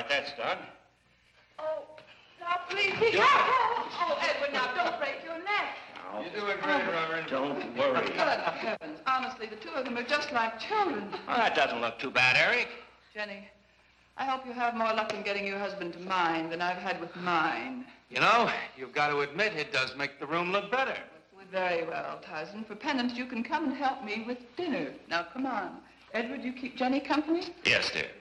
that's done. Oh, now please be careful. Oh, Edward, now don't break your neck. No. You're doing great, Reverend. Don't worry. Good heavens. Honestly, the two of them are just like children. Well, that doesn't look too bad, Eric. Jenny, I hope you have more luck in getting your husband to mine than I've had with mine. You know, you've got to admit it does make the room look better. Very well, Tyson. For penance, you can come and help me with dinner. Now, come on. Edward, you keep Jenny company? Yes, dear.